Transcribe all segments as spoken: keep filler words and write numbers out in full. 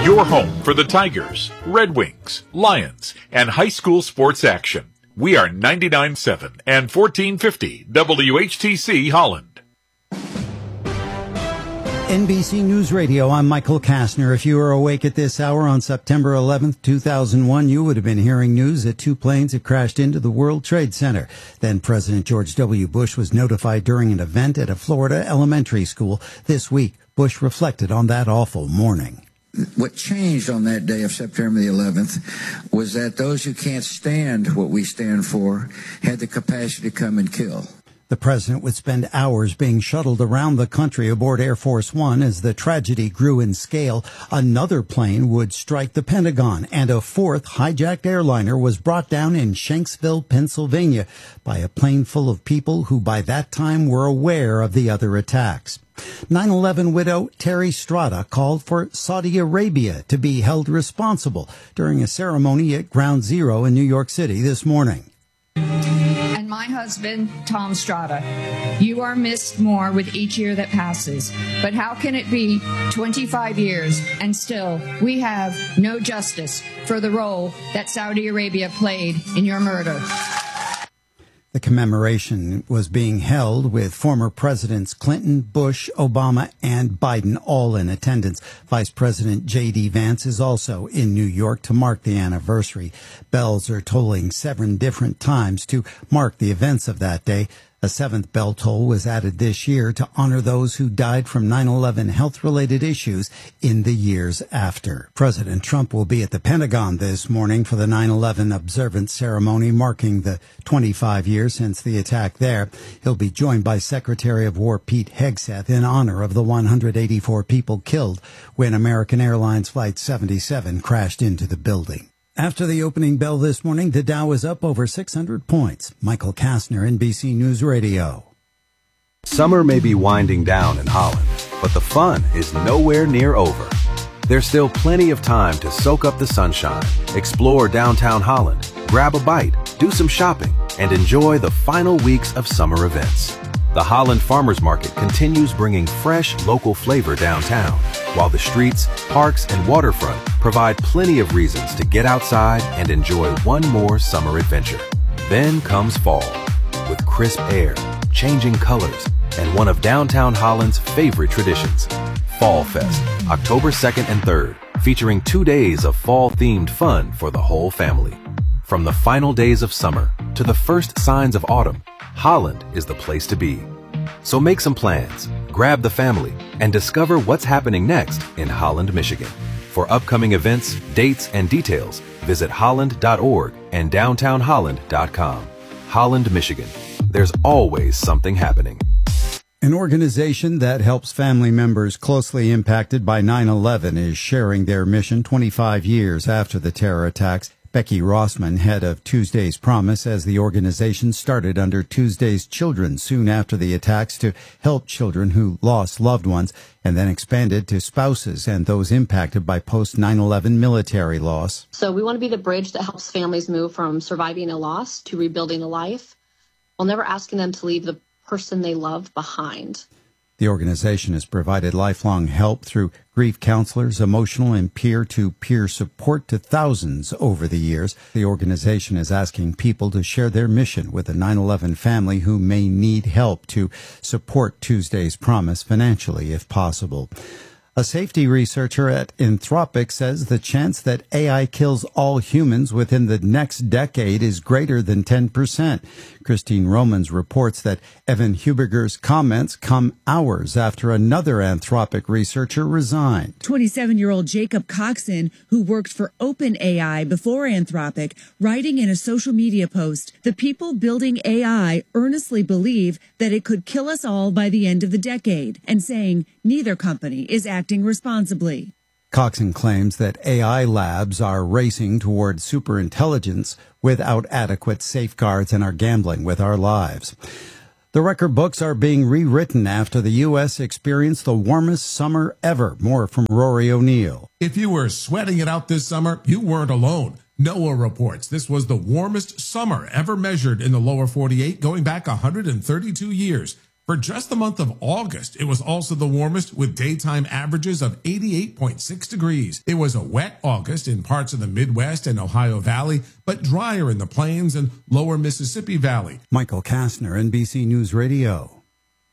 Your home for the Tigers, Red Wings, Lions, and high school sports action. We are ninety-nine point seven and fourteen fifty W H T C Holland. N B C News Radio, I'm Michael Kastner. If you were awake at this hour on September eleventh, two thousand one, you would have been hearing news that two planes had crashed into the World Trade Center. Then President George W. Bush was notified during an event at a Florida elementary school. This week, Bush reflected on that awful morning. What changed on that day of September the eleventh was that those who can't stand what we stand for had the capacity to come and kill. The president would spend hours being shuttled around the country aboard Air Force One as the tragedy grew in scale. Another plane would strike the Pentagon, and a fourth hijacked airliner was brought down in Shanksville, Pennsylvania, by a plane full of people who by that time were aware of the other attacks. nine eleven widow Terry Strada called for Saudi Arabia to be held responsible during a ceremony at Ground Zero in New York City this morning. And my husband, Tom Strada, you are missed more with each year that passes. But how can it be twenty-five years and still we have no justice for the role that Saudi Arabia played in your murder? The commemoration was being held with former Presidents Clinton, Bush, Obama, and Biden all in attendance. Vice President J D. Vance is also in New York to mark the anniversary. Bells are tolling seven different times to mark the events of that day. A seventh bell toll was added this year to honor those who died from nine eleven health-related issues in the years after. President Trump will be at the Pentagon this morning for the nine eleven observance ceremony marking the twenty-five years since the attack there. He'll be joined by Secretary of War Pete Hegseth in honor of the one hundred eighty-four people killed when American Airlines Flight seventy-seven crashed into the building. After the opening bell this morning, the Dow is up over six hundred points. Michael Kastner, N B C News Radio. Summer may be winding down in Holland, but the fun is nowhere near over. There's still plenty of time to soak up the sunshine, explore downtown Holland, grab a bite, do some shopping, and enjoy the final weeks of summer events. The Holland Farmers Market continues bringing fresh, local flavor downtown, while the streets, parks, and waterfront provide plenty of reasons to get outside and enjoy one more summer adventure. Then comes fall, with crisp air, changing colors, and one of downtown Holland's favorite traditions, Fall Fest, October second and third, featuring two days of fall-themed fun for the whole family. From the final days of summer to the first signs of autumn, Holland is the place to be. So make some plans, grab the family, and discover what's happening next in Holland, Michigan. For upcoming events, dates, and details, visit holland dot org and downtown holland dot com. Holland, Michigan. There's always something happening. An organization that helps family members closely impacted by nine eleven is sharing their mission twenty-five years after the terror attacks. Becky Rossman, head of Tuesday's Promise, says the organization started under Tuesday's Children soon after the attacks to help children who lost loved ones, and then expanded to spouses and those impacted by post nine eleven military loss. So we want to be the bridge that helps families move from surviving a loss to rebuilding a life, while never asking them to leave the person they love behind. The organization has provided lifelong help through grief counselors, emotional and peer-to-peer support to thousands over the years. The organization is asking people to share their mission with a nine eleven family who may need help to support Tuesday's Promise financially if possible. A safety researcher at Anthropic says the chance that A I kills all humans within the next decade is greater than ten percent. Christine Romans reports that Evan Huberger's comments come hours after another Anthropic researcher resigned. twenty-seven-year-old Jacob Coxon, who worked for OpenAI before Anthropic, writing in a social media post, "The people building A I earnestly believe that it could kill us all by the end of the decade," and saying neither company is acting responsibly. Coxon claims that A I labs are racing toward superintelligence without adequate safeguards and are gambling with our lives. The record books are being rewritten after the U S experienced the warmest summer ever. More from Rory O'Neill. If you were sweating it out this summer, you weren't alone. NOAA reports this was the warmest summer ever measured in the lower forty-eight, going back one hundred thirty-two years. For just the month of August, it was also the warmest with daytime averages of eighty-eight point six degrees. It was a wet August in parts of the Midwest and Ohio Valley, but drier in the plains and lower Mississippi Valley. Michael Kastner, N B C News Radio.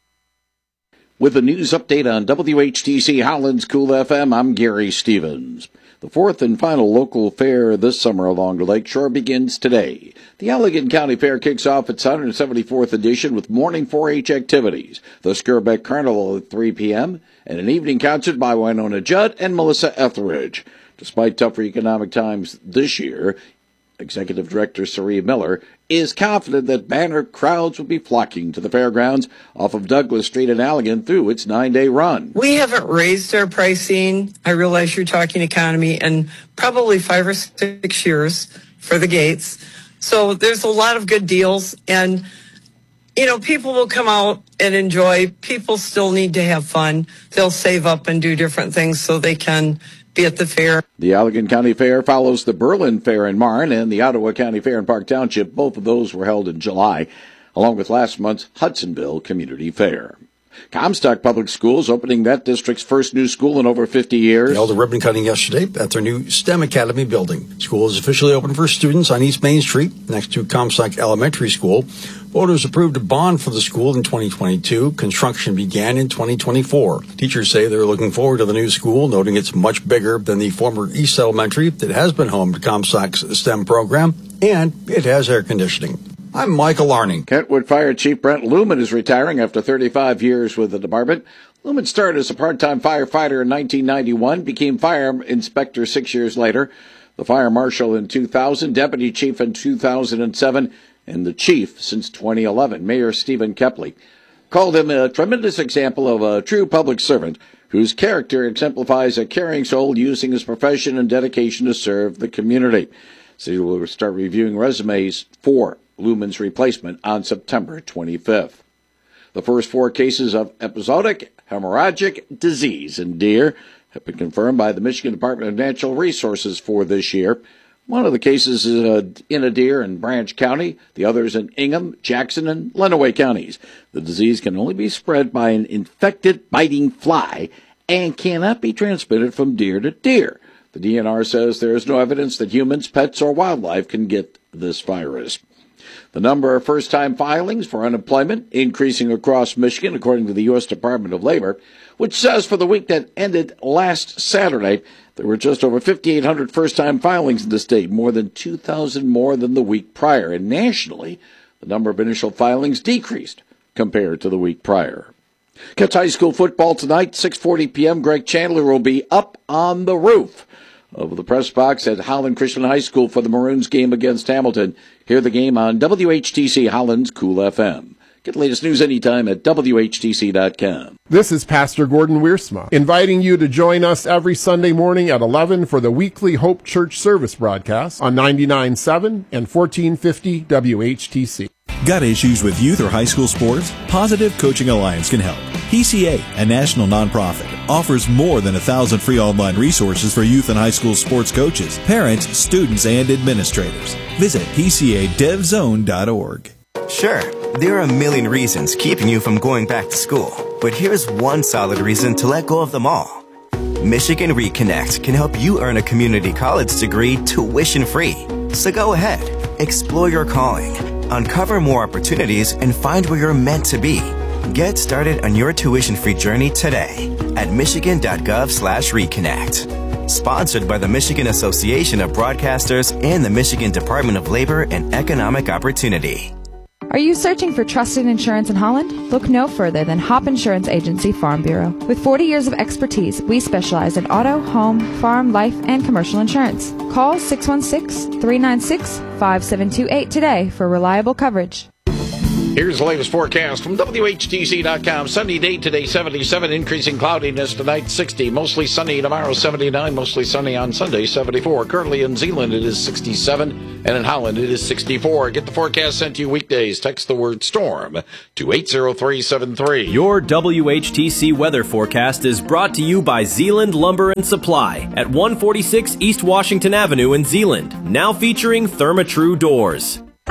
With a news update on W H T C Holland's Cool F M, I'm Gary Stevens. The fourth and final local fair this summer along the lakeshore begins today. The Allegan County Fair kicks off its one hundred seventy-fourth edition with morning four H activities, the Skirbeck Carnival at three p.m., and an evening concert by Winona Judd and Melissa Etheridge. Despite tougher economic times this year, Executive Director Sari Miller is confident that banner crowds will be flocking to the fairgrounds off of Douglas Street in Allegan through its nine-day run. We haven't raised our pricing. I realize you're talking economy, and probably five or six years for the gates. So there's a lot of good deals, and, you know, people will come out and enjoy. People still need to have fun. They'll save up and do different things so they can be at the fair. The Allegan County Fair follows the Berlin Fair in Marne and the Ottawa County Fair in Park Township. Both of those were held in July, along with last month's Hudsonville Community Fair. Comstock Public Schools opening that district's first new school in over fifty years. They held a ribbon cutting yesterday at their new STEM Academy building. School is officially open for students on East Main Street next to Comstock Elementary School. Voters approved a bond for the school in twenty twenty-two. Construction began in twenty twenty-four. Teachers say they're looking forward to the new school, noting it's much bigger than the former East Elementary that has been home to Comstock's STEM program, and it has air conditioning. I'm Michael Larning. Kentwood Fire Chief Brent Lumen is retiring after thirty-five years with the department. Lumen started as a part-time firefighter in nineteen ninety-one, became fire inspector six years later, the fire marshal in two thousand, deputy chief in two thousand seven, and the chief since twenty eleven. Mayor Stephen Kepley called him a tremendous example of a true public servant whose character exemplifies a caring soul using his profession and dedication to serve the community. City will start reviewing resumes for Lumen's replacement on September twenty-fifth. The first four cases of episodic hemorrhagic disease in deer have been confirmed by the Michigan Department of Natural Resources for this year. One of the cases is in a deer in Branch County, the others in Ingham, Jackson, and Lenawee counties. The disease can only be spread by an infected biting fly and cannot be transmitted from deer to deer. The D N R says there is no evidence that humans, pets, or wildlife can get this virus. The number of first-time filings for unemployment increasing across Michigan, according to the U S Department of Labor, which says for the week that ended last Saturday, there were just over fifty-eight hundred first-time filings in the state, more than two thousand more than the week prior. And nationally, the number of initial filings decreased compared to the week prior. Cats High School football tonight, six forty p.m. Greg Chandler will be up on the roof of the press box at Holland Christian High School for the Maroons game against Hamilton. Hear the game on W H T C Holland's Cool F M. Get the latest news anytime at W H T C dot com. This is Pastor Gordon Wiersma, inviting you to join us every Sunday morning at eleven for the weekly Hope Church service broadcast on ninety-nine point seven and fourteen fifty W H T C. Got issues with youth or high school sports? Positive Coaching Alliance can help. P C A, a national nonprofit, offers more than a thousand free online resources for youth and high school sports coaches, parents, students, and administrators. Visit P C A dev zone dot org. Sure, there are a million reasons keeping you from going back to school, but here's one solid reason to let go of them all. Michigan Reconnect can help you earn a community college degree tuition-free. So go ahead, explore your calling, uncover more opportunities, and find where you're meant to be. Get started on your tuition-free journey today at michigan.gov slash reconnect. Sponsored by the Michigan Association of Broadcasters and the Michigan Department of Labor and Economic Opportunity. Are you searching for trusted insurance in Holland? Look no further than Hop Insurance Agency Farm Bureau. With forty years of expertise, we specialize in auto, home, farm, life, and commercial insurance. Call six one six, three nine six, five seven two eight today for reliable coverage. Here's the latest forecast from W H T C dot com. Sunny day today, seventy-seven. Increasing cloudiness tonight, sixty. Mostly sunny tomorrow, seventy-nine. Mostly sunny on Sunday, seventy-four. Currently in Zeeland, it is sixty-seven. And in Holland, it is sixty-four. Get the forecast sent to you weekdays. Text the word storm to eight zero three seven three. Your W H T C weather forecast is brought to you by Zeeland Lumber and Supply at one forty-six East Washington Avenue in Zeeland. Now featuring Therma-Tru doors. Hi,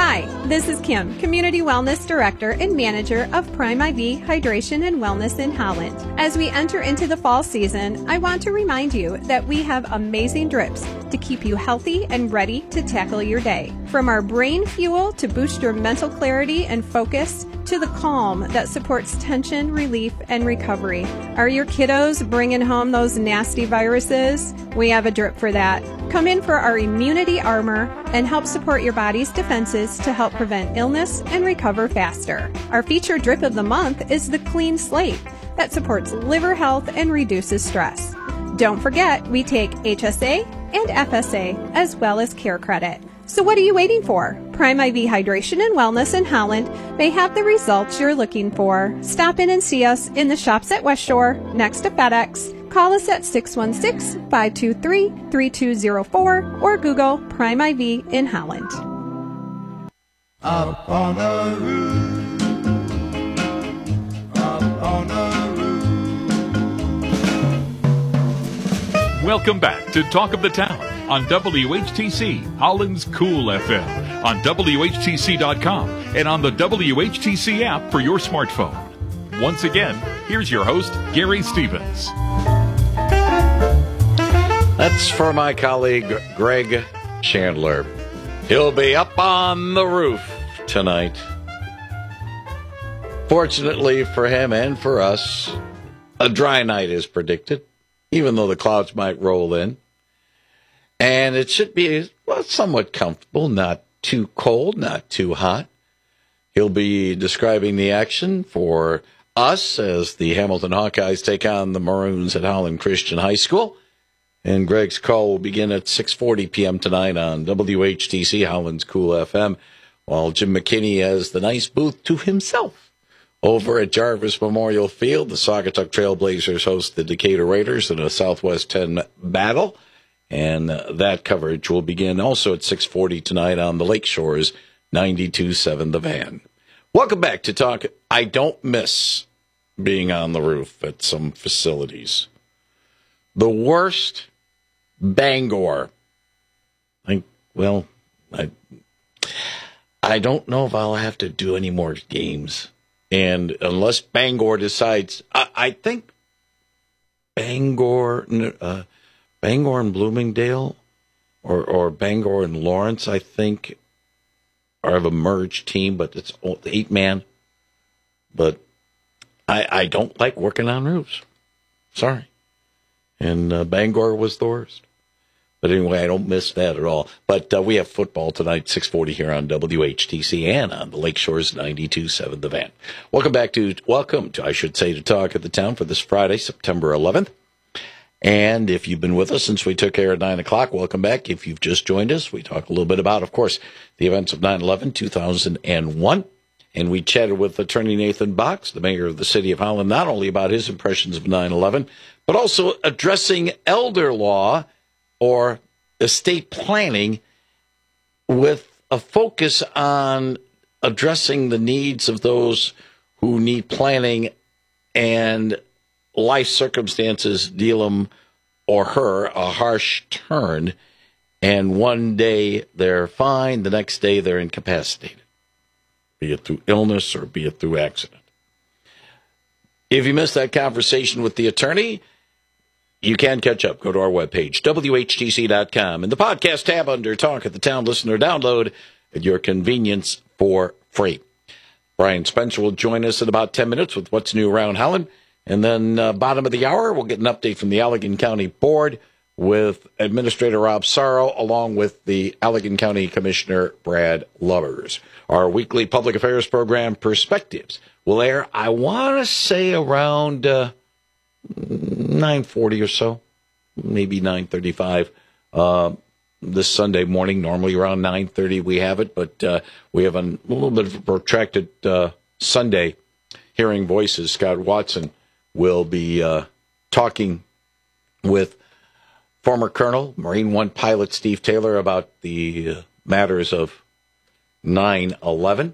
Hi, this is Kim, Community Wellness Director and Manager of Prime I V Hydration and Wellness in Holland. As we enter into the fall season, I want to remind you that we have amazing drips to keep you healthy and ready to tackle your day. From our brain fuel to boost your mental clarity and focus, to the calm that supports tension relief and recovery. Are your kiddos bringing home those nasty viruses? We have a drip for that. Come in for our immunity armor and help support your body's defenses to help prevent illness and recover faster. Our featured drip of the month is the Clean Slate that supports liver health and reduces stress. Don't forget, we take H S A and F S A as well as Care Credit. So what are you waiting for? Prime I V Hydration and Wellness in Holland may have the results you're looking for. Stop in and see us in the shops at West Shore next to FedEx. Call us at six one six, five two three, three two zero four or Google Prime I V in Holland. Up on the roof, up on the roof. Welcome back to Talk of the Town on W H T C, Holland's Cool F M, on W H T C dot com, and on the W H T C app for your smartphone. Once again, here's your host, Gary Stevens. That's for my colleague, Greg Chandler. He'll be up on the roof tonight. Fortunately for him and for us, a dry night is predicted, even though the clouds might roll in. And it should be, well, somewhat comfortable, not too cold, not too hot. He'll be describing the action for us as the Hamilton Hawkeyes take on the Maroons at Holland Christian High School. And Greg's call will begin at six forty p.m. tonight on W H T C, Holland's Cool F M, while Jim McKinney has the nice booth to himself. Over at Jarvis Memorial Field, the Saugatuck Trailblazers host the Decatur Raiders in a Southwest ten battle. And uh, that coverage will begin also at six forty tonight on the Lakeshores ninety-two point seven The Van. Welcome back to Talk. I don't miss being on the roof at some facilities. The worst, Bangor. I, well, I, I don't know if I'll have to do any more games. And unless Bangor decides, I, I think Bangor... Uh, Bangor and Bloomingdale, or or Bangor and Lawrence, I think, are of a merged team, but it's eight man. But I I don't like working on roofs. Sorry. And uh, Bangor was the worst. But anyway, I don't miss that at all. But uh, we have football tonight, six forty here on W H T C and on the Lakeshores ninety-two point seven The Van. Welcome back to, welcome to, I should say, to Talk of the Town for this Friday, September eleventh. And if you've been with us since we took air at nine o'clock, welcome back. If you've just joined us, we talk a little bit about, of course, the events of nine eleven, two thousand one. And we chatted with Attorney Nathan Box, the mayor of the city of Holland, not only about his impressions of nine eleven, but also addressing elder law or estate planning with a focus on addressing the needs of those who need planning and life circumstances deal him or her a harsh turn, and one day they're fine, the next day they're incapacitated, be it through illness or be it through accident. If you missed that conversation with the attorney, you can catch up. Go to our webpage, W H T C dot com, in the podcast tab under Talk at the Town, listen or download at your convenience for free. Brian Spencer will join us in about ten minutes with what's new around Holland. And then uh, bottom of the hour, we'll get an update from the Allegan County Board with Administrator Rob Sorrow, along with the Allegan County Commissioner Brad Lubbers. Our weekly public affairs program, Perspectives, will air, I want to say, around uh, nine forty or so, maybe nine thirty-five uh, this Sunday morning. Normally around nine thirty we have it, but uh, we have a little bit of a protracted uh, Sunday hearing voices. Scott Watson will be uh, talking with former Colonel, Marine One pilot Steve Taylor about the uh, matters of nine eleven.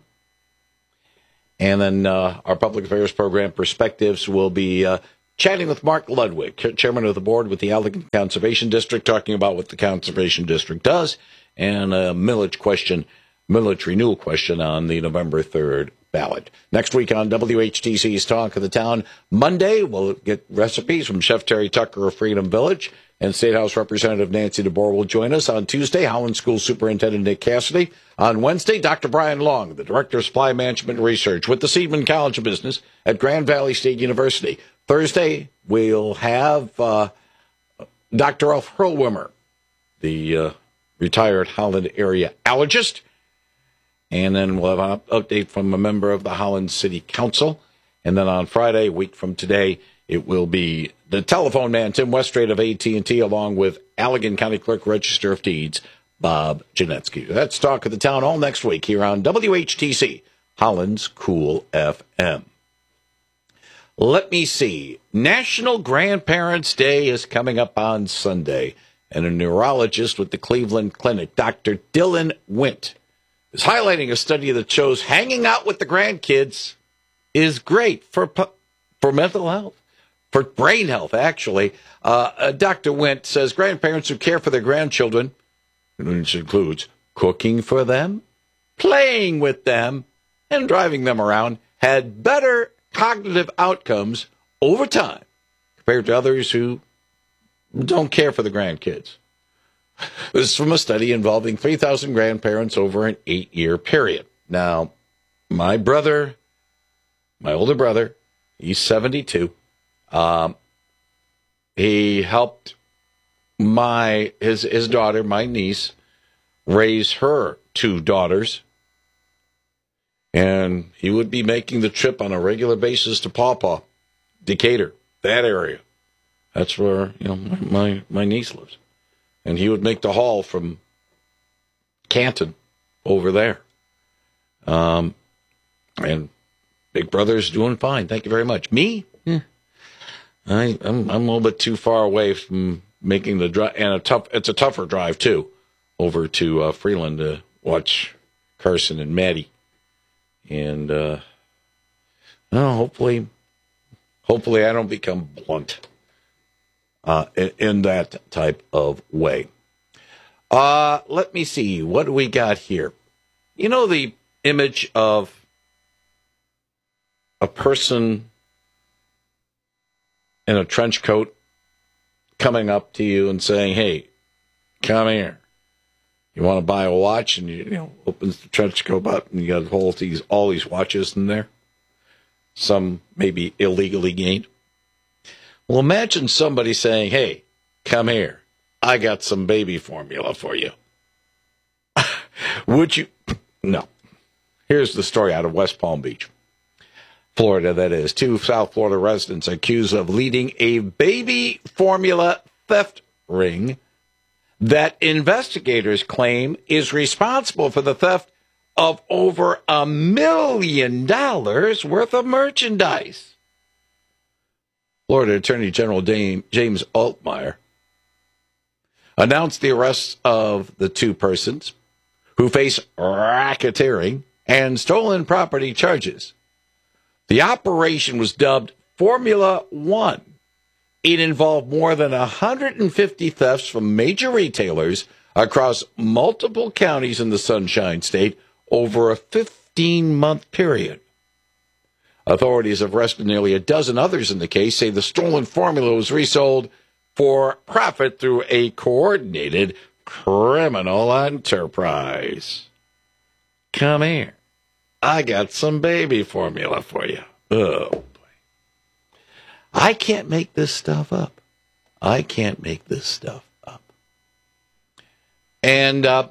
And then uh, our public affairs program, Perspectives, will be uh, chatting with Mark Ludwig, chairman of the board with the Allegan Conservation District, talking about what the Conservation District does and a millage question millage renewal question on the November third ballot. Next week on W H T C's Talk of the Town, Monday, we'll get recipes from Chef Terry Tucker of Freedom Village, and State House Representative Nancy DeBoer will join us. On Tuesday, Howland School Superintendent Nick Cassidy. On Wednesday, Doctor Brian Long, the Director of Supply Management Research with the Seidman College of Business at Grand Valley State University. Thursday, we'll have uh, Doctor Ralph Hurlwimmer, the uh, retired Holland area allergist. And then we'll have an update from a member of the Holland City Council. And then on Friday, a week from today, it will be the telephone man, Tim Westrate of A T and T, along with Allegan County Clerk Register of Deeds, Bob Janetsky. That's Talk of the Town all next week here on W H T C, Holland's Cool F M. Let me see. National Grandparents' Day is coming up on Sunday, and a neurologist with the Cleveland Clinic, Doctor Dylan Wint, is highlighting a study that shows hanging out with the grandkids is great for for mental health, for brain health, actually. Uh, uh, Doctor Wint says grandparents who care for their grandchildren, which includes cooking for them, playing with them, and driving them around, had better cognitive outcomes over time compared to others who don't care for the grandkids. This is from a study involving three thousand grandparents over an eight-year period. Now, my brother, my older brother, he's seventy-two. Um, he helped my his his daughter, my niece, raise her two daughters. And he would be making the trip on a regular basis to Paw Paw, Decatur, that area. That's where, you know, my, my niece lives. And he would make the haul from Canton over there. Um, and Big Brother's doing fine. Thank you very much. Me? Yeah. I, I'm, I'm a little bit too far away from making the drive. And a tough, it's a tougher drive, too, over to uh, Freeland to watch Carson and Maddie. And, uh, no, hopefully, hopefully I don't become blunt, uh, in, in that type of way. Uh, let me see. What do we got here? You know, the image of a person in a trench coat coming up to you and saying, hey, come here. You want to buy a watch, and you, you know, opens the trench coat up, and you got all these all these watches in there. Some maybe illegally gained. Well, imagine somebody saying, "Hey, come here. I got some baby formula for you." Would you? No. Here's the story out of West Palm Beach, Florida. That is, two South Florida residents accused of leading a baby formula theft ring that investigators claim is responsible for the theft of over a million dollars worth of merchandise. Florida Attorney General James Altmaier announced the arrests of the two persons who face racketeering and stolen property charges. The operation was dubbed Formula One. It involved more than one hundred fifty thefts from major retailers across multiple counties in the Sunshine State over a fifteen-month period. Authorities have arrested nearly a dozen others in the case, say the stolen formula was resold for profit through a coordinated criminal enterprise. Come here. I got some baby formula for you. Oh. I can't make this stuff up. I can't make this stuff up. And uh,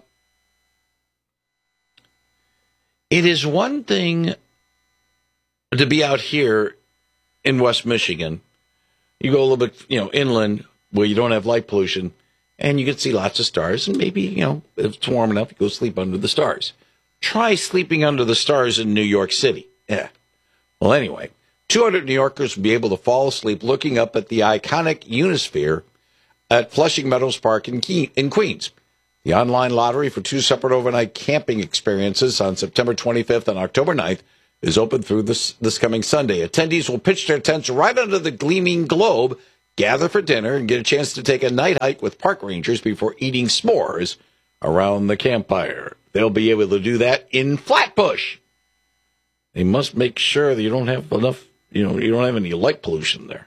it is one thing to be out here in West Michigan. You go a little bit, you know, inland where you don't have light pollution, and you can see lots of stars. And maybe, you know, if it's warm enough, you go sleep under the stars. Try sleeping under the stars in New York City. Yeah. Well, anyway. two hundred New Yorkers will be able to fall asleep looking up at the iconic Unisphere at Flushing Meadows Park in, Ke- in Queens. The online lottery for two separate overnight camping experiences on September twenty-fifth and October ninth is open through this, this coming Sunday. Attendees will pitch their tents right under the gleaming globe, gather for dinner, and get a chance to take a night hike with park rangers before eating s'mores around the campfire. they'll be able to do that in Flatbush. They must make sure that you don't have enough, you know, you don't have any light pollution there.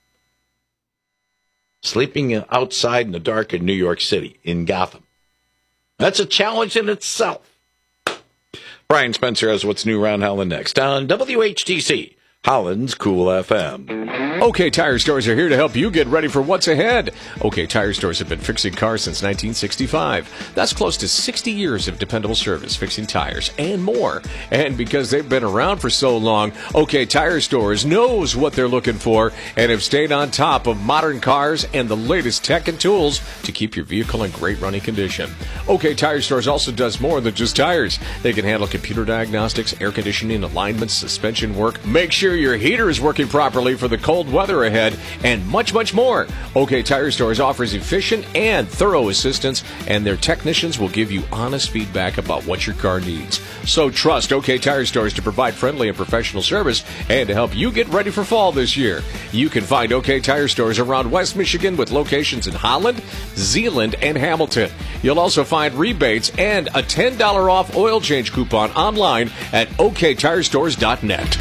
Sleeping outside in the dark in New York City, in Gotham. That's a challenge in itself. Brian Spencer has what's new around Holland next on W H T C, Holland's Cool F M. OK Tire Stores are here to help you get ready for what's ahead. OK Tire Stores have been fixing cars since nineteen sixty-five. That's close to sixty years of dependable service fixing tires and more. And because they've been around for so long, OK Tire Stores knows what they're looking for and have stayed on top of modern cars and the latest tech and tools to keep your vehicle in great running condition. OK Tire Stores also does more than just tires. They can handle computer diagnostics, air conditioning, alignments, suspension work. Make sure your heater is working properly for the cold weather ahead, and much, much more. OK Tire Stores offers efficient and thorough assistance, and their technicians will give you honest feedback about what your car needs. So trust OK Tire Stores to provide friendly and professional service and to help you get ready for fall this year. You can find OK Tire Stores around West Michigan with locations in Holland, Zeeland, and Hamilton. You'll also find rebates and a ten dollars off oil change coupon online at O K tire stores dot net.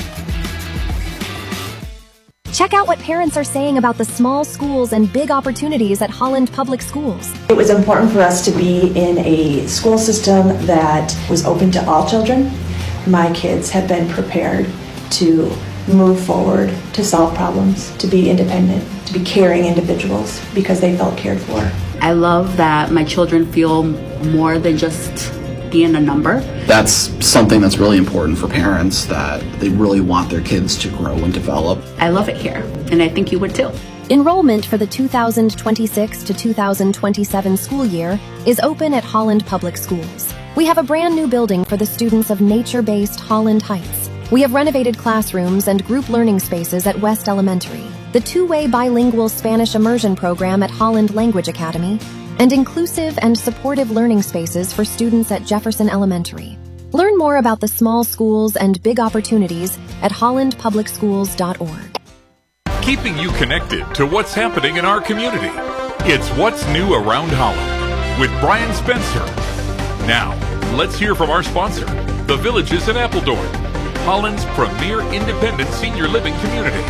Check out what parents are saying about the small schools and big opportunities at Holland Public Schools. It was important for us to be in a school system that was open to all children. My kids have been prepared to move forward, to solve problems, to be independent, to be caring individuals because they felt cared for. I love that my children feel more than just being a number. That's something that's really important for parents, that they really want their kids to grow and develop. I love it here, and I think you would too. Enrollment for the two thousand twenty-six to two thousand twenty-seven school year is open at Holland Public Schools. We have a brand new building for the students of nature-based Holland Heights. We have renovated classrooms and group learning spaces at West Elementary, the two-way bilingual Spanish immersion program at Holland Language Academy, and inclusive and supportive learning spaces for students at Jefferson Elementary. Learn more about the small schools and big opportunities at holland public schools dot org. Keeping you connected to what's happening in our community. It's What's New Around Holland with Brian Spencer. Now, let's hear from our sponsor, the Villages in Appledorn, Holland's premier independent senior living community.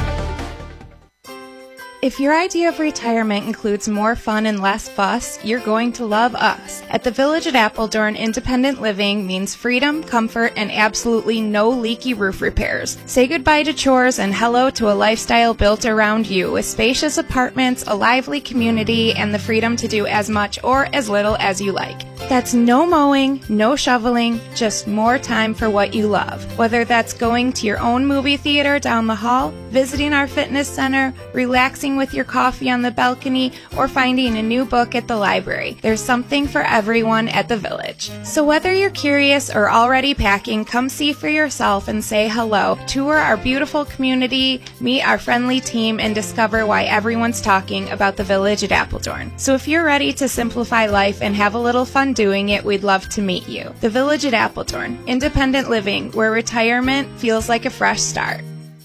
If your idea of retirement includes more fun and less fuss, you're going to love us. At the Village at Appledorn, independent living means freedom, comfort, and absolutely no leaky roof repairs. Say goodbye to chores and hello to a lifestyle built around you with spacious apartments, a lively community, and the freedom to do as much or as little as you like. That's no mowing, no shoveling, just more time for what you love. Whether that's going to your own movie theater down the hall, visiting our fitness center, relaxing with your coffee on the balcony, or finding a new book at the library. There's something for everyone at the Village. So whether you're curious or already packing, come see for yourself and say hello. Tour our beautiful community, meet our friendly team, and discover why everyone's talking about the Village at Appledorn. So if you're ready to simplify life and have a little fun doing it, we'd love to meet you. The Village at Appledorn, independent living, where retirement feels like a fresh start.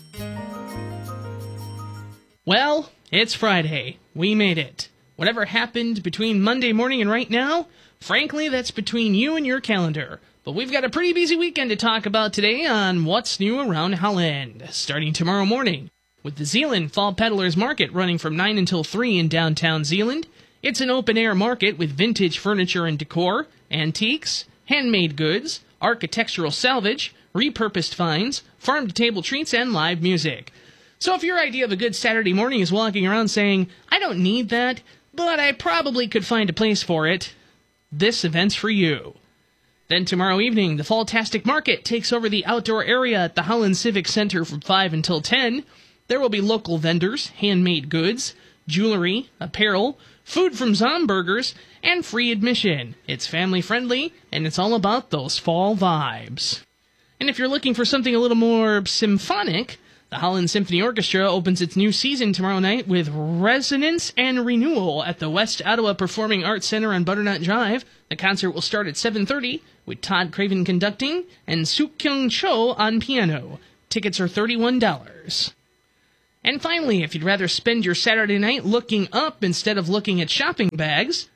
Well, it's Friday. We made it. Whatever happened between Monday morning and right now, frankly, that's between you and your calendar. But we've got a pretty busy weekend to talk about today on What's New Around Holland, starting tomorrow morning with the Zeeland Fall Peddlers Market running from nine until three in downtown Zeeland. It's an open-air market with vintage furniture and decor, antiques, handmade goods, architectural salvage, repurposed finds, farm-to-table treats, and live music. So if your idea of a good Saturday morning is walking around saying, I don't need that, but I probably could find a place for it, this event's for you. Then tomorrow evening, the Falltastic Market takes over the outdoor area at the Holland Civic Center from five until ten. There will be local vendors, handmade goods, jewelry, apparel, food from Zomburgers, and free admission. It's family-friendly, and it's all about those fall vibes. And if you're looking for something a little more symphonic, the Holland Symphony Orchestra opens its new season tomorrow night with Resonance and Renewal at the West Ottawa Performing Arts Center on Butternut Drive. The concert will start at seven thirty with Todd Craven conducting and Suk-Kyung Cho on piano. Tickets are thirty-one dollars. And finally, if you'd rather spend your Saturday night looking up instead of looking at shopping bags,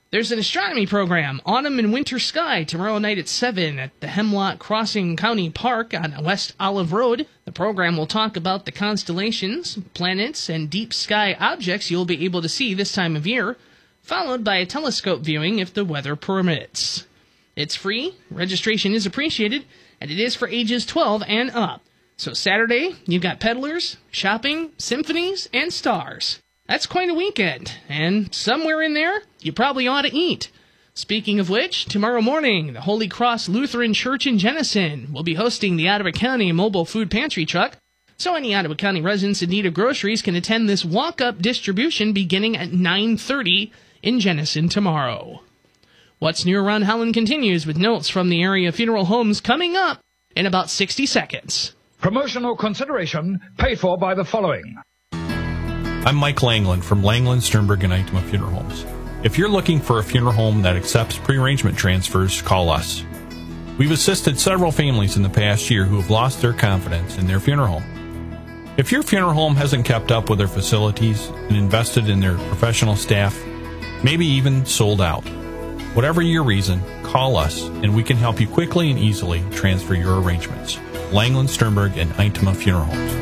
There's an astronomy program, Autumn and Winter Sky, tomorrow night at seven at the Hemlock Crossing County Park on West Olive Road. The program will talk about the constellations, planets, and deep sky objects you'll be able to see this time of year, followed by a telescope viewing if the weather permits. It's free, registration is appreciated, and it is for ages twelve and up. So Saturday, you've got peddlers, shopping, symphonies, and stars. That's quite a weekend, and somewhere in there, you probably ought to eat. Speaking of which, tomorrow morning, the Holy Cross Lutheran Church in Jenison will be hosting the Ottawa County Mobile Food Pantry Truck, so any Ottawa County residents in need of groceries can attend this walk-up distribution beginning at nine thirty in Jenison tomorrow. What's New Around Holland continues with notes from the area funeral homes coming up in about sixty seconds. Promotional consideration paid for by the following. I'm Mike Langland from Langland, Sternberg, and Itema Funeral Homes. If you're looking for a funeral home that accepts pre-arrangement transfers, call us. We've assisted several families in the past year who have lost their confidence in their funeral home. If your funeral home hasn't kept up with their facilities and invested in their professional staff, maybe even sold out, whatever your reason, call us and we can help you quickly and easily transfer your arrangements. Langland, Sternberg, and Itema Funeral Homes.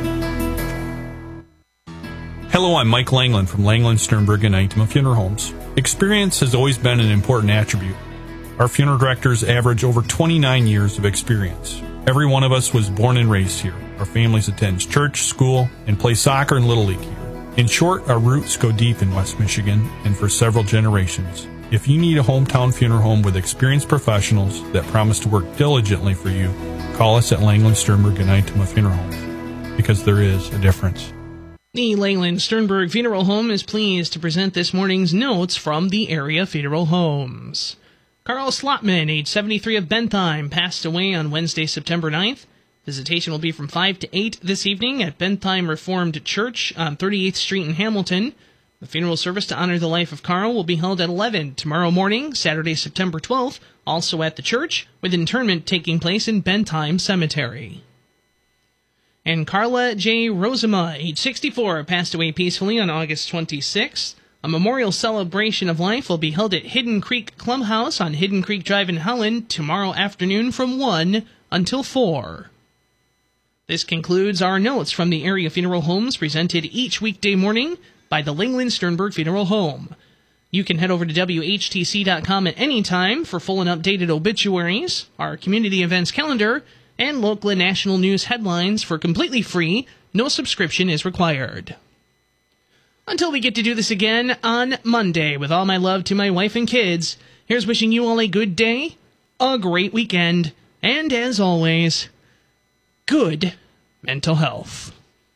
Hello, I'm Mike Langland from Langland, Sternberg, and Itema Funeral Homes. Experience has always been an important attribute. Our funeral directors average over twenty-nine years of experience. Every one of us was born and raised here. Our families attend church, school, and play soccer and Little League here. In short, our roots go deep in West Michigan and for several generations. If you need a hometown funeral home with experienced professionals that promise to work diligently for you, call us at Langland, Sternberg, and Itema Funeral Homes, because there is a difference. The Langland Sternberg Funeral Home is pleased to present this morning's notes from the area funeral homes. Carl Slotman, age seventy-three of Bentheim, passed away on Wednesday, September ninth. Visitation will be from five to eight this evening at Bentheim Reformed Church on thirty-eighth Street in Hamilton. The funeral service to honor the life of Carl will be held at eleven tomorrow morning, Saturday, September twelfth, also at the church, with interment taking place in Bentheim Cemetery. And Carla J. Rosema, age sixty-four, passed away peacefully on August twenty-sixth. A memorial celebration of life will be held at Hidden Creek Clubhouse on Hidden Creek Drive in Holland tomorrow afternoon from one until four. This concludes our notes from the area funeral homes presented each weekday morning by the Langland Sternberg Funeral Home. You can head over to W H T C dot com at any time for full and updated obituaries, our community events calendar, and local and national news headlines for completely free. No subscription is required. Until we get to do this again on Monday, with all my love to my wife and kids, here's wishing you all a good day, a great weekend, and as always, good mental health.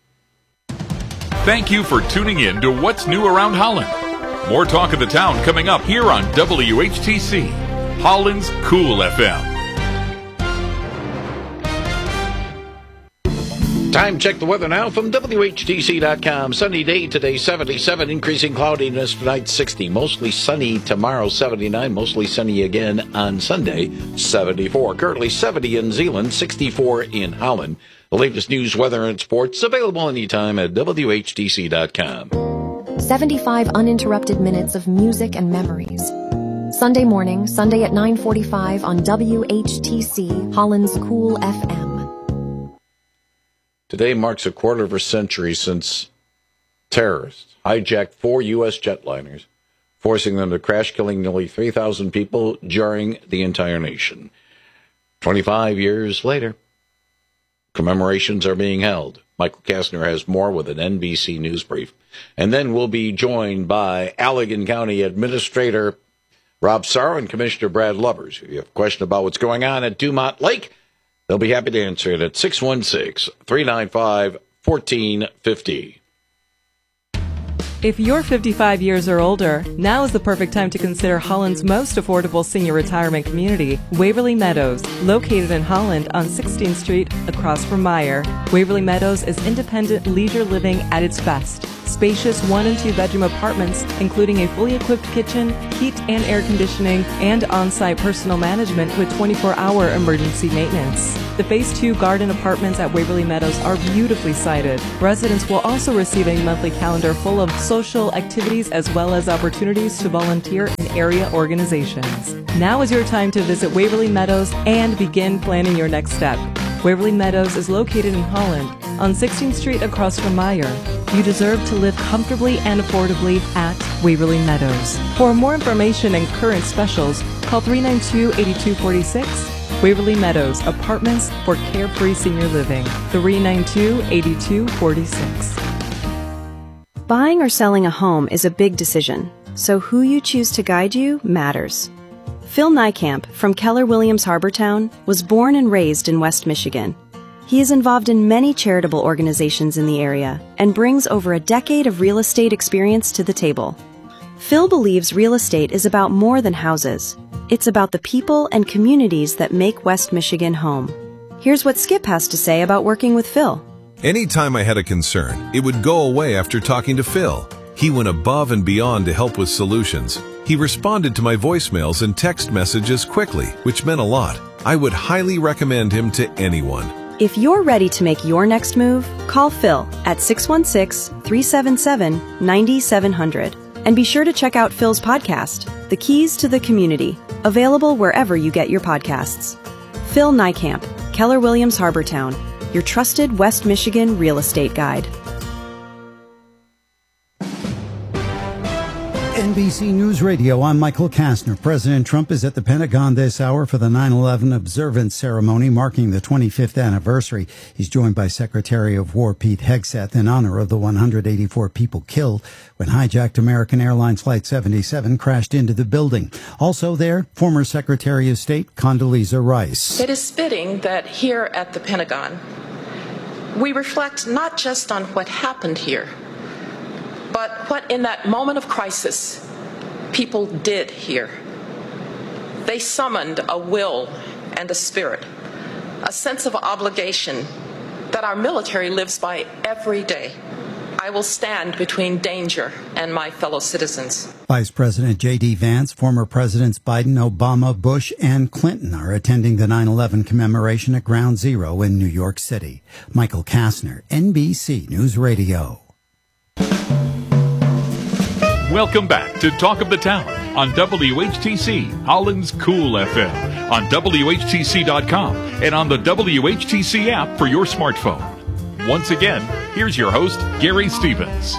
Thank you for tuning in to What's New Around Holland. More talk of the town coming up here on W H T C, Holland's Cool F M. Time check the weather now from W H T C dot com. Sunny day today, seventy-seven. Increasing cloudiness tonight, sixty. Mostly sunny tomorrow, seventy-nine. Mostly sunny again on Sunday, seventy-four. Currently seventy in Zeeland, sixty-four in Holland. The latest news, weather, and sports available anytime at W H T C dot com. seventy-five uninterrupted minutes of music and memories. Sunday morning, Sunday at nine forty-five on W H T C, Holland's Cool F M. Today marks a quarter of a century since terrorists hijacked four U S jetliners, forcing them to crash, killing nearly three thousand people, jarring the entire nation. twenty-five years later, commemorations are being held. Michael Kastner has more with an N B C News brief. And then we'll be joined by Allegan County Administrator Rob Sarro and Commissioner Brad Lubbers. If you have a question about what's going on at Dumont Lake, they'll be happy to answer it at six one six, three nine five, one four five zero. If you're fifty-five years or older, now is the perfect time to consider Holland's most affordable senior retirement community, Waverly Meadows, located in Holland on sixteenth Street across from Meyer. Waverly Meadows is independent leisure living at its best. Spacious one and two bedroom apartments, including a fully equipped kitchen, heat and air conditioning, and on-site personal management with twenty-four hour emergency maintenance. The Phase two garden apartments at Waverly Meadows are beautifully sited. Residents will also receive a monthly calendar full of social activities as well as opportunities to volunteer in area organizations. Now is your time to visit Waverly Meadows and begin planning your next step. Waverly Meadows is located in Holland on sixteenth street across from Meyer. You deserve to live comfortably and affordably at Waverly Meadows. For more information and current specials, call three nine two, eight two four six. Waverly Meadows, apartments for carefree senior living. three nine two, eight two four six. Buying or selling a home is a big decision, so who you choose to guide you matters. Phil Niekamp from Keller Williams Harbortown was born and raised in West Michigan. He is involved in many charitable organizations in the area and brings over a decade of real estate experience to the table. Phil believes real estate is about more than houses. It's about the people and communities that make West Michigan home. Here's what Skip has to say about working with Phil. Anytime I had a concern, it would go away after talking to Phil. He went above and beyond to help with solutions. He responded to my voicemails and text messages quickly, which meant a lot. I would highly recommend him to anyone. If you're ready to make your next move, call Phil at six one six, three seven seven, nine seven zero zero. And be sure to check out Phil's podcast, The Keys to the Community, available wherever you get your podcasts. Phil Niekamp, Keller Williams Harbortown, your trusted West Michigan real estate guide. N B C News Radio, I'm Michael Kastner. President Trump is at the Pentagon this hour for the nine eleven observance ceremony marking the twenty-fifth anniversary. He's joined by Secretary of War Pete Hegseth in honor of the one hundred eighty-four people killed when hijacked American Airlines Flight seventy-seven crashed into the building. Also there, former Secretary of State Condoleezza Rice. It is fitting that here at the Pentagon, we reflect not just on what happened here, but what in that moment of crisis people did here. They summoned a will and a spirit, a sense of obligation that our military lives by every day. I will stand between danger and my fellow citizens. Vice President J D Vance, former Presidents Biden, Obama, Bush, and Clinton are attending the nine eleven commemoration at Ground Zero in New York City. Michael Kastner, N B C News Radio. Welcome back to Talk of the Town on W H T C, Holland's Cool F M, on W H T C dot com, and on the W H T C app for your smartphone. Once again, here's your host, Gary Stevens.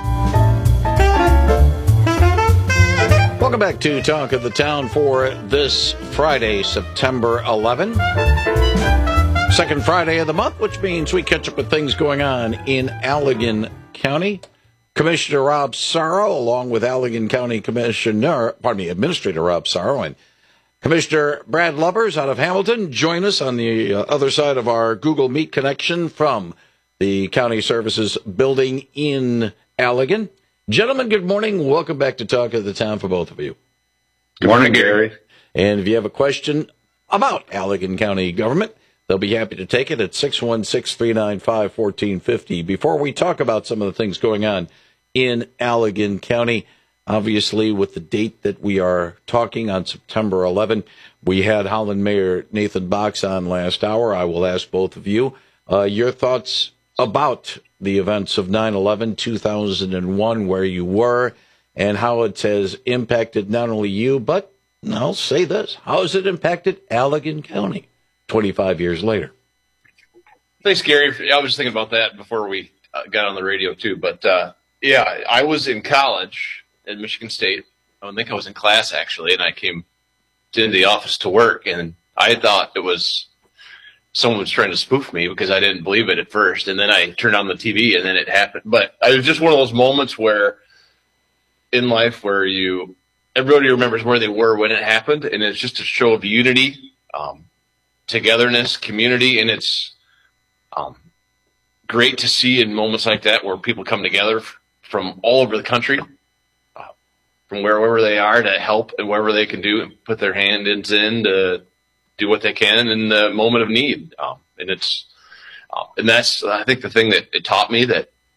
Welcome back to Talk of the Town for this Friday, September eleventh. Second Friday of the month, which means we catch up with things going on in Allegan County. Commissioner Rob Sarro, along with Allegan County Commissioner, pardon me, Administrator Rob Sarro and Commissioner Brad Lubbers out of Hamilton, join us on the uh, other side of our Google Meet connection from the County Services Building in Allegan. Gentlemen, good morning. Welcome back to Talk of the Town for both of you. Good morning, Gary. And if you have a question about Allegan County government, they'll be happy to take it at six one six, three nine five, one four five zero. Before we talk about some of the things going on in Allegan County, obviously with the date that we are talking on September eleventh, we had Holland Mayor Nathan Box on last hour. I will ask both of you uh, your thoughts about the events of nine eleven two thousand one, where you were, and how it has impacted not only you, but I'll say this, how has it impacted Allegan County twenty-five years later? Thanks, Gary. I was just thinking about that before we uh, got on the radio, too. But, uh, yeah, I was in college at Michigan State. I think I was in class, actually, and I came into the office to work, and I thought it was someone was trying to spoof me because I didn't believe it at first. And then I turned on the T V, and then it happened. But it was just one of those moments where in life where you everybody remembers where they were when it happened, and it's just a show of unity, um, togetherness, community, and it's um, great to see in moments like that where people come together f- from all over the country, uh, from wherever they are, to help and wherever they can do and put their hand in to do what they can in the moment of need. Um, and it's uh, and that's I think the thing that it taught me, that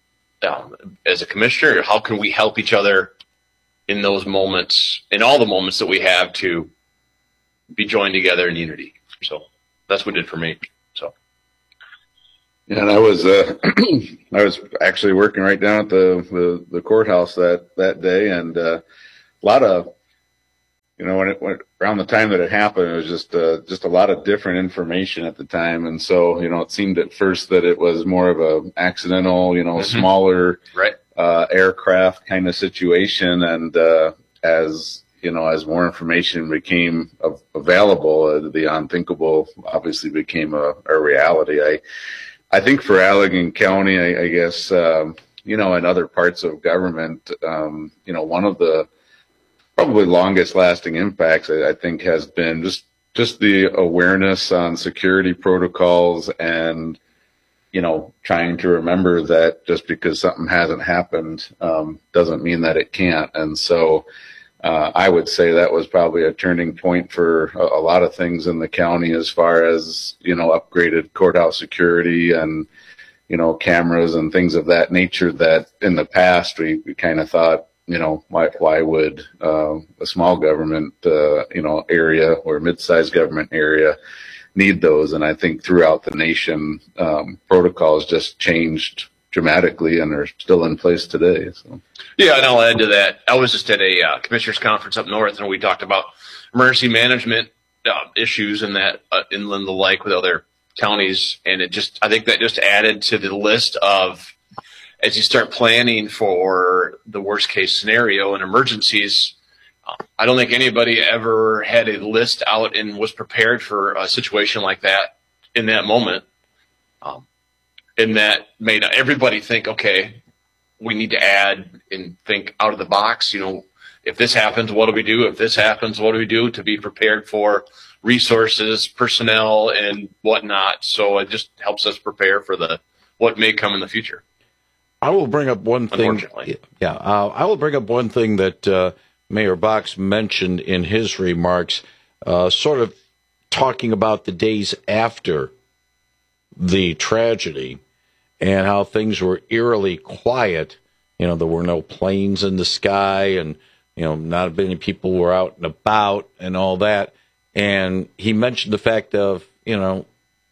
um, as a commissioner, how can we help each other in those moments, in all the moments that we have to be joined together in unity. So that's what it did for me. So. Yeah, and I was uh, I was actually working right down at the, the, the courthouse that, that day, and uh, a lot of, you know, when it went around the time that it happened, it was just uh, just a lot of different information at the time, and so, you know, it seemed at first that it was more of a accidental, you know, mm-hmm. smaller right. uh, aircraft kind of situation, and uh, as you know, as more information became av- available, uh, the unthinkable obviously became a, a reality. I I think for Allegan County, I, I guess, um, you know, and other parts of government, um, you know, one of the probably longest lasting impacts, I, I think, has been just, just the awareness on security protocols and, you know, trying to remember that just because something hasn't happened, um, doesn't mean that it can't. And so, uh, I would say that was probably a turning point for a, a lot of things in the county as far as, you know, upgraded courthouse security and, you know, cameras and things of that nature that in the past we, we kind of thought, you know, why, why would, uh, a small government, uh, you know, area or mid-sized government area need those? And I think throughout the nation, um, protocols just changed dramatically and are still in place today. So. Yeah, and I'll add to that. I was just at a uh, commissioners conference up north, and we talked about emergency management uh, issues and that uh, inland the lake with other counties. And it just, I think that just added to the list of, as you start planning for the worst case scenario and emergencies, uh, I don't think anybody ever had a list out and was prepared for a situation like that in that moment. Um, and that made everybody think, okay, we need to add and think out of the box. You know, if this happens, what do we do? If this happens, what do we do to be prepared for resources, personnel, and whatnot? So it just helps us prepare for the what may come in the future. I will bring up one thing. Yeah, uh, I will bring up one thing that uh, Mayor Box mentioned in his remarks, uh, sort of talking about the days after the tragedy and how things were eerily quiet. You know, there were no planes in the sky, and you know, not many people were out and about, and all that. And he mentioned the fact of, you know,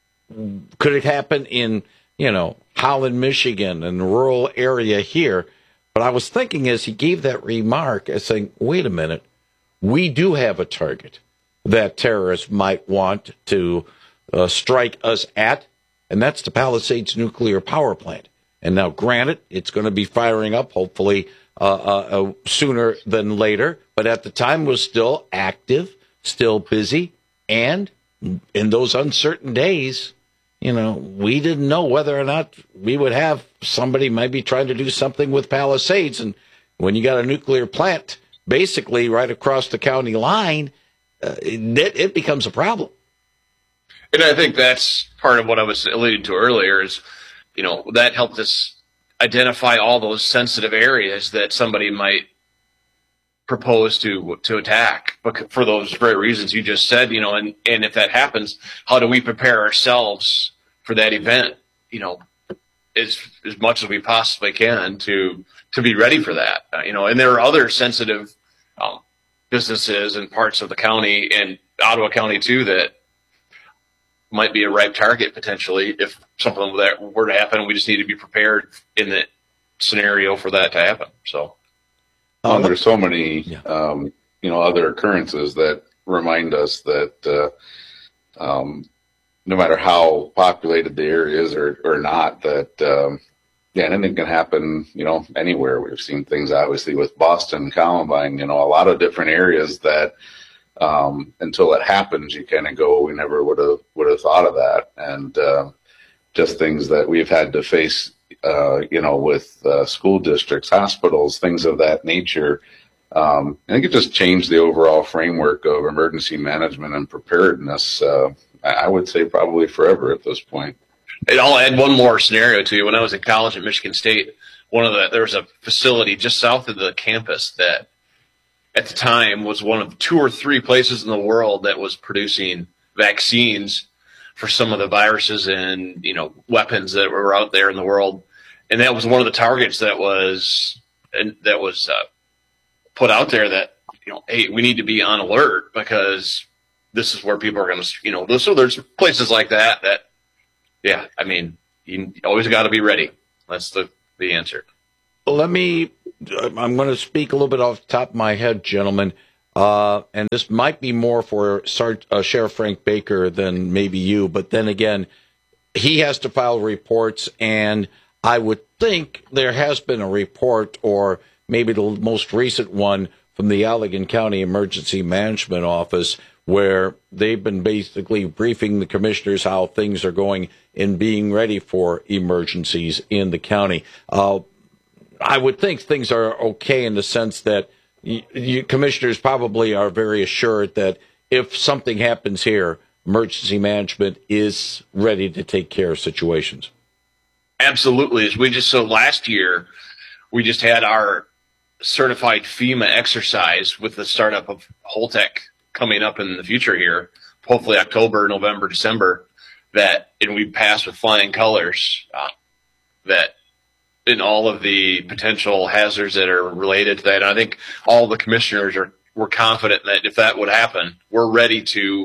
could it happen in, you know, Holland, Michigan, and the rural area here? But I was thinking as he gave that remark, as saying, wait a minute, we do have a target that terrorists might want to uh, strike us at, and that's the Palisades nuclear power plant. And now, granted, it's going to be firing up, hopefully, uh, uh, uh, sooner than later, but at the time was still active, still busy, and in those uncertain days, you know, we didn't know whether or not we would have somebody maybe trying to do something with Palisades. And when you got a nuclear plant basically right across the county line, uh, it, it becomes a problem. And I think that's part of what I was alluding to earlier is, you know, that helped us identify all those sensitive areas that somebody might propose to to attack, but for those very reasons you just said, you know, and, and if that happens, how do we prepare ourselves for that event, you know, as as much as we possibly can to to be ready for that, uh, you know, and there are other sensitive um, businesses and parts of the county and Ottawa County too that might be a ripe target potentially if something like that were to happen. We just need to be prepared in the scenario for that to happen. So. Oh, there's so many, um, you know, other occurrences that remind us that uh, um, no matter how populated the area is or, or not, that, um, yeah, anything can happen, you know, anywhere. We've seen things, obviously, with Boston, Columbine, you know, a lot of different areas that um, until it happens, you kind of go, we never would have would have thought of that. And uh, just things that we've had to face, Uh, you know, with uh, school districts, hospitals, things of that nature. Um, I think it just changed the overall framework of emergency management and preparedness. Uh, I would say probably forever at this point. And I'll add one more scenario to you. When I was in college at Michigan State, one of the there was a facility just south of the campus that, at the time, was one of two or three places in the world that was producing vaccines for some of the viruses and, you know, weapons that were out there in the world. and that was one of the targets that was and that was uh, put out there, that, you know, hey, we need to be on alert because this is where people are going to, you know, so there's places like that that, yeah, I mean, you always got to be ready. That's the, the answer. Let me, I'm going to speak a little bit off the top of my head, gentlemen, uh, and this might be more for Sar- uh, Sheriff Frank Baker than maybe you, but then again, he has to file reports, and I would think there has been a report, or maybe the most recent one, from the Allegan County Emergency Management Office, where they've been basically briefing the commissioners how things are going in being ready for emergencies in the county. Uh, I would think things are okay in the sense that you, you commissioners probably are very assured that if something happens here, emergency management is ready to take care of situations. Absolutely. As we just so last year, we just had our certified FEMA exercise with the startup of Holtec coming up in the future here, hopefully October, November, December, that, and we passed with flying colors, uh, that in all of the potential hazards that are related to that. And I think all the commissioners are, were confident that if that would happen, we're ready to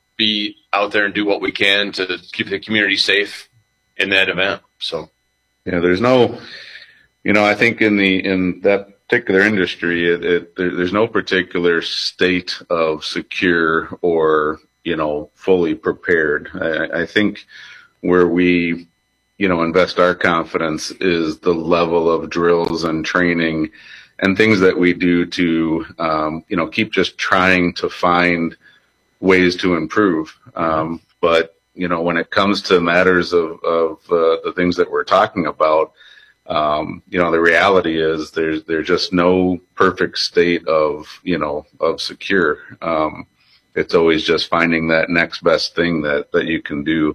be out there and do what we can to keep the community safe in that event. So, yeah, there's no, you know, I think in the, in that particular industry, it, it there, there's no particular state of secure or, you know, fully prepared. I, I think where we, you know, invest our confidence is the level of drills and training and things that we do to, um, you know, keep just trying to find ways to improve. Um, but, you know, when it comes to matters of, of uh, the things that we're talking about, um, you know, the reality is there's, there's just no perfect state of, you know, of secure. Um, it's always just finding that next best thing that, that you can do.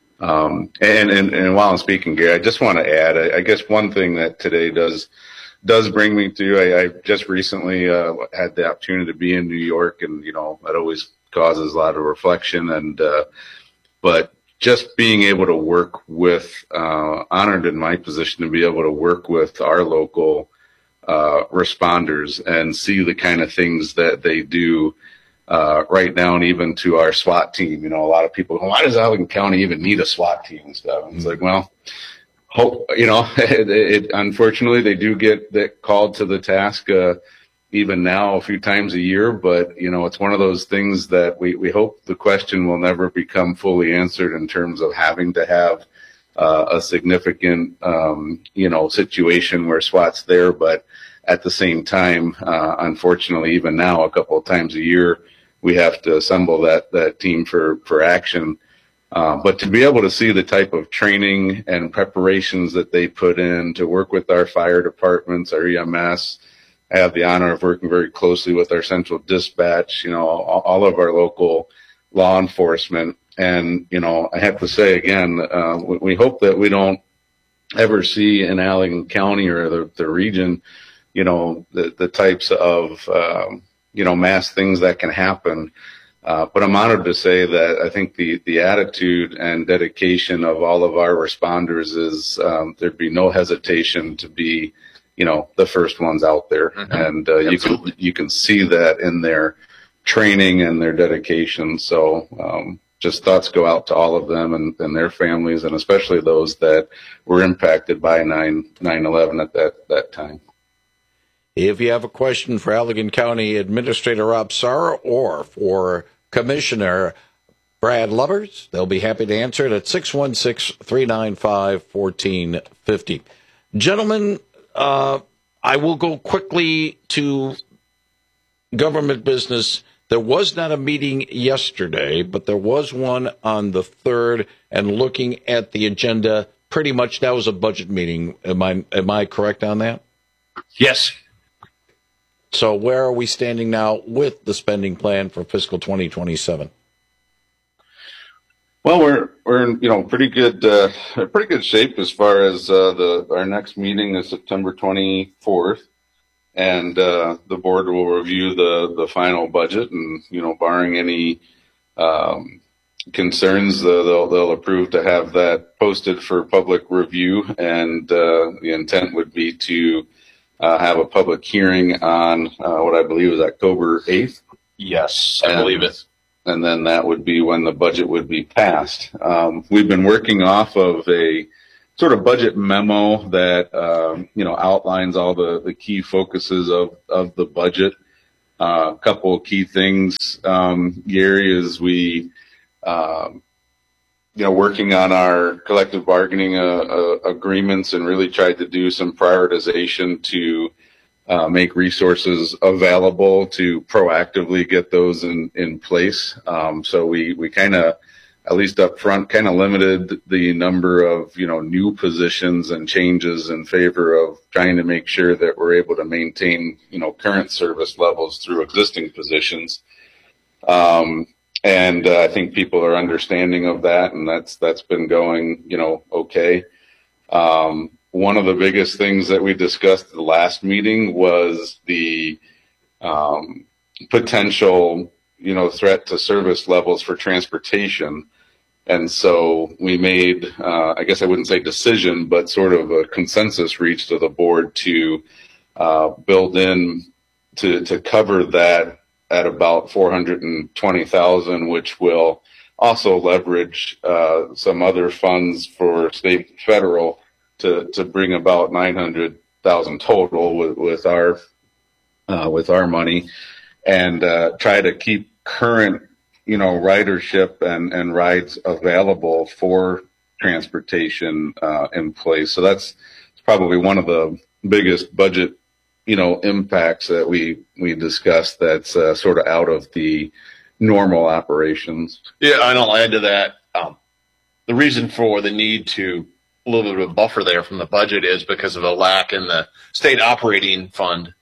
Um, and, and, and while I'm speaking, Gary, I just want to add, I, I guess one thing that today does, does bring me to, I, I just recently, uh, had the opportunity to be in New York, and, you know, that always causes a lot of reflection, and, uh, but just being able to work with, uh, honored in my position to be able to work with our local, uh, responders and see the kind of things that they do, uh, right down even to our SWAT team. You know, a lot of people go, why does Allegan County even need a SWAT team and stuff? And it's like, well, hope, you know, it, it, unfortunately they do get that called to the task, uh, even now a few times a year, but, you know, it's one of those things that we, we hope the question will never become fully answered in terms of having to have uh, a significant, um, you know, situation where SWAT's there. But at the same time, uh, unfortunately, even now, a couple of times a year, we have to assemble that, that team for, for action. Uh, but to be able to see the type of training and preparations that they put in to work with our fire departments, our E M S, I have the honor of working very closely with our central dispatch, you know, all, all of our local law enforcement. And, you know, I have to say again, uh, we, we hope that we don't ever see in Allegan County or the, the region, you know, the, the types of, um, you know, mass things that can happen. Uh, but I'm honored to say that I think the, the attitude and dedication of all of our responders is, um, there'd be no hesitation to be, you know, the first ones out there. Mm-hmm. And, uh, you can, you can see that in their training and their dedication. So, um, just thoughts go out to all of them and, and their families, and especially those that were impacted by nine eleven at that, that time. If you have a question for Allegan County Administrator Rob Sarra or for Commissioner Brad Lubbers, they'll be happy to answer it at six one six, three nine five, one four five zero. Gentlemen, uh, I will go quickly to government business. There was not a meeting yesterday, but there was one on the third, and looking at the agenda, pretty much that was a budget meeting. Am I, am I correct on that? Yes. So where are we standing now with the spending plan for fiscal twenty twenty-seven? Well, we're we're in, you know, pretty good uh, pretty good shape as far as uh, the our next meeting is September twenty-fourth, and uh, the board will review the the final budget, and, you know, barring any um, concerns, uh, they'll they'll approve to have that posted for public review, and uh, the intent would be to uh, have a public hearing on uh, what I believe is October eighth. Yes, I and, believe it. And then that would be when the budget would be passed. Um, we've been working off of a sort of budget memo that um, you know outlines all the, the key focuses of, of the budget. Uh, a couple of key things, um, Gary, is we um, you know working on our collective bargaining uh, uh, agreements and really tried to do some prioritization to uh, make resources available to proactively get those in in place. Um, so we we kind of, at least up front, kind of limited the number of, you know, new positions and changes in favor of trying to make sure that we're able to maintain, you know, current service levels through existing positions. Um, and uh, I think people are understanding of that, and that's, that's been going, you know, okay. Um, one of the biggest things that we discussed at the last meeting was the um, potential, you know, threat to service levels for transportation. And so we made, uh, I guess I wouldn't say decision, but sort of a consensus reached to the board to uh, build in to, to cover that at about four hundred twenty thousand, which will also leverage uh, some other funds for state and federal to, to bring about nine hundred thousand total with, with our, uh, with our money, and uh, try to keep current, you know, ridership and, and rides available for transportation uh, in place. So that's probably one of the biggest budget, you know, impacts that we, we discussed that's uh, sort of out of the normal operations. Yeah, I know. I'll add to that. Um, the reason for the need to a little bit of a buffer there from the budget is because of a lack in the state operating fund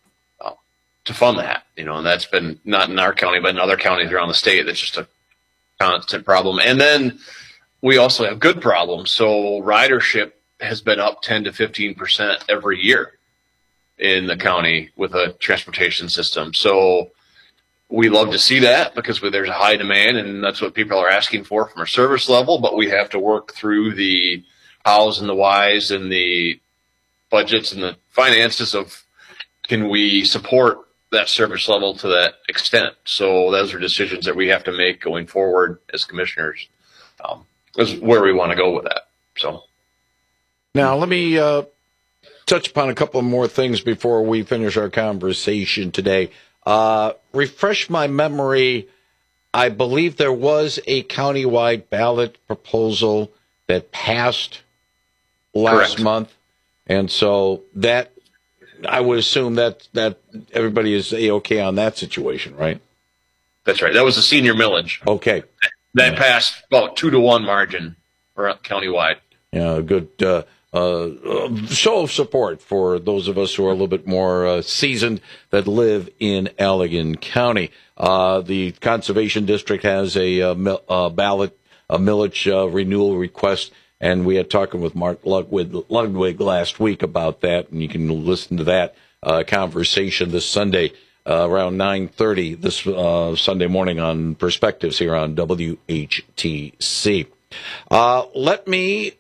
to fund that, you know, and that's been not in our county, but in other counties around the state. That's just a constant problem. And then we also have good problems. So ridership has been up ten to fifteen percent every year in the county with a transportation system. So we love to see that because there's a high demand, and that's what people are asking for from our service level. But we have to work through the hows and the whys and the budgets and the finances of, can we support that service level to that extent? So those are decisions that we have to make going forward as commissioners. Um, is where we want to go with that. So now let me uh, touch upon a couple of more things before we finish our conversation today. Uh, refresh my memory. I believe there was a countywide ballot proposal that passed last Correct. month, and so that, I would assume that that everybody is A-okay on that situation, right? That's right. That was the senior millage. Okay. That passed about two to one margin for countywide. Yeah, good uh, uh, show of support for those of us who are a little bit more uh, seasoned that live in Allegan County. Uh, the Conservation District has a, uh, mil- uh, ballot, a millage uh, renewal request, and we had talking with Mark Ludwig, Ludwig last week about that, and you can listen to that uh, conversation this Sunday uh, around nine thirty this uh, Sunday morning on Perspectives here on W H T C. Uh, let me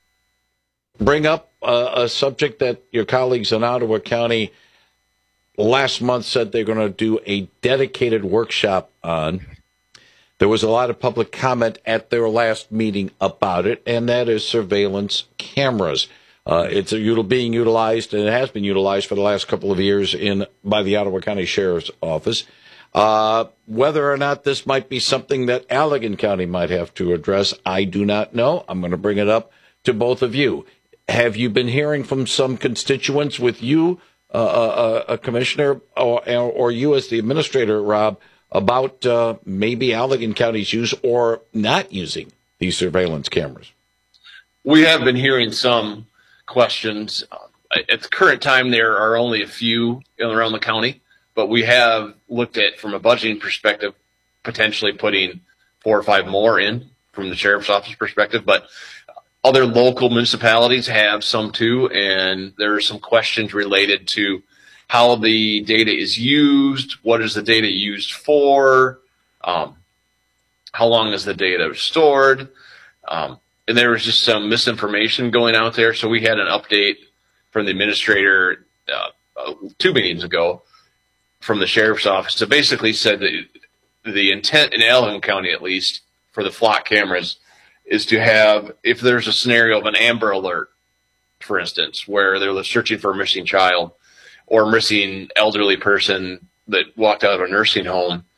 bring up a, a subject that your colleagues in Ottawa County last month said they're going to do a dedicated workshop on. There was a lot of public comment at their last meeting about it, and that is surveillance cameras. Uh, it's a, being utilized, and it has been utilized for the last couple of years in by the Ottawa County Sheriff's Office. Uh, whether or not this might be something that Allegan County might have to address, I do not know. I'm going to bring it up to both of you. Have you been hearing from some constituents with you, uh, a, a commissioner, or, or you as the administrator, Rob, about uh, maybe Allegan County's use or not using these surveillance cameras? We have been hearing some questions. Uh, at the current time, there are only a few around the county, but we have looked at, from a budgeting perspective, potentially putting four or five more in from the sheriff's office perspective. But other local municipalities have some too, and there are some questions related to how the data is used, what is the data used for, um, how long is the data stored? Um, and there was just some misinformation going out there. So we had an update from the administrator uh, uh, two meetings ago from the sheriff's office that basically said that the intent in Allen County, at least for the flock cameras, is to have, if there's a scenario of an Amber Alert, for instance, where they're searching for a missing child or missing elderly person that walked out of a nursing home,